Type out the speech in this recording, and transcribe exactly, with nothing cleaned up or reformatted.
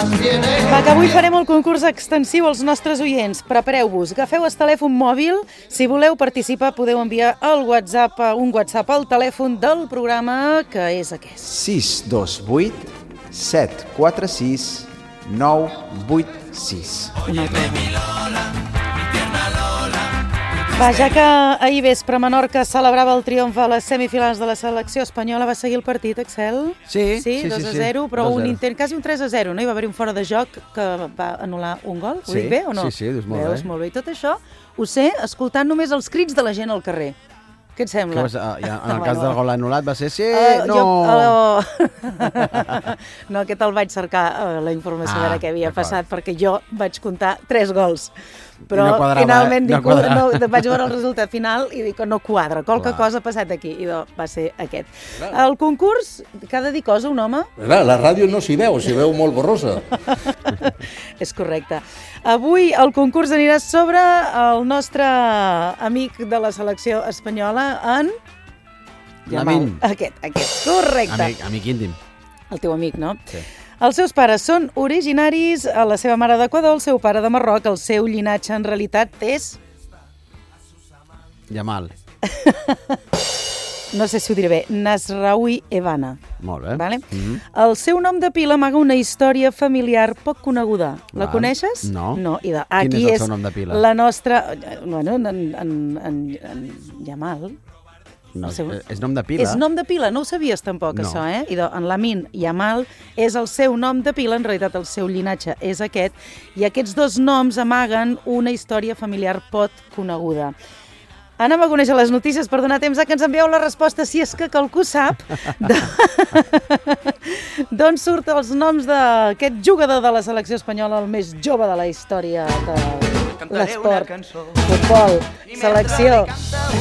Va, que avui farem el concurs extensiu als nostres oients. Prepareu-vos, agafeu el telèfon mòbil. Si voleu participar, podeu enviar el WhatsApp, un WhatsApp al telèfon del programa, que és aquest. sis dos vuit set quatre sis nou vuit sis. Va, ja que ahir vespre Menorca celebrava el triomf a les semifinals de la selecció espanyola, va seguir el partit, Axel? Sí, sí, sí, dos sí, a zero, però dos a un zero. intent, quasi un tres a zero, no? Hi va haver un fora de joc que va anul·lar un gol, ho Sí, dic bé o no? sí, sí, dius molt Veus, bé. molt bé. I tot això ho sé escoltant només els crits de la gent al carrer. Què et sembla? Què vas, ah, ja, en el cas del gol anul·lat va ser sí, Uh, no... Jo, uh, no, aquest el vaig cercar, uh, la informació, Ah, a veure què havia d'acord. passat, perquè jo vaig comptar tres gols. Però no quadrava, finalment no dic, quadrava. no, vaig veure el resultat final i dic que no quadra, qualque Clar. cosa ha passat aquí, i doncs va ser aquest. El concurs, que ha de dir cosa un home? Clar, la ràdio no s'hi veu, s'hi veu molt borrosa. És correcte. Avui el concurs anirà sobre el nostre amic de la selecció espanyola, en... Lamine. Aquest, aquest, correcte. Amic, amic íntim. El teu amic, no? Sí. Els seus pares són originaris, a la seva mare d'Equador, el seu pare de Marroc, el seu llinatge en realitat és... Jamal. No sé si ho diré bé, Nasraoui Evana. Molt bé. Vale? Mhm. El seu nom de pila amaga una història familiar poc coneguda. La Val. coneixes? No. No. I de, Quin aquí és el seu nom de pila? La nostra... Bueno, en, en, en, en Jamal. No, El seu- és nom de pila? És nom de pila, no ho sabies tampoc, No. això, eh? I de, en Lamine Yamal és el seu nom de pila, en realitat el seu llinatge és aquest, i aquests dos noms amaguen una història familiar poc coneguda. Anem a conèixer les notícies per donar temps a que ens envieu la resposta, si és que algú sap d'on surten els noms d'aquest jugador de la selecció espanyola, el més jove de la història de l'esport. Futbol, selecció.